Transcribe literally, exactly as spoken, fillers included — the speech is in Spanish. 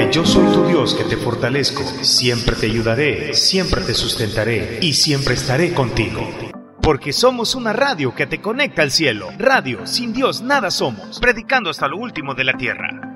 yo soy tu Dios que te fortalezco, siempre te ayudaré, siempre te sustentaré y siempre estaré contigo. Porque somos una radio que te conecta al cielo. Radio, sin Dios nada somos, predicando hasta lo último de la tierra.